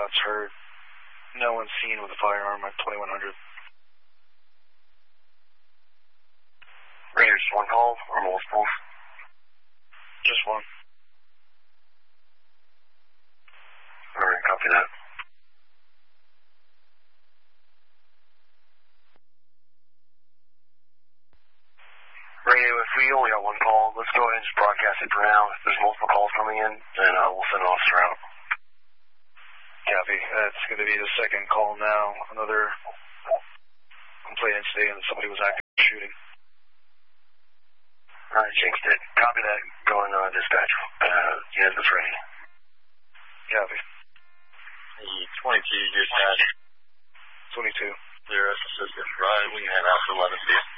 gunshots heard. No one seen with a firearm at 2100. Raiders, one call or multiple? Just one. Alright, copy that. Radio, if we only got one call, let's go ahead and just broadcast it for now. If there's multiple calls coming in, then we'll send an officer out. Copy. That's going to be the second call now. Another complaint incident that somebody was actively shooting. Alright, jinxed it. Copy that. Going on dispatch. Unit is ready. Copy. 22, dispatch. 22. Clear us assistant. Right, we can head out for 11 feet.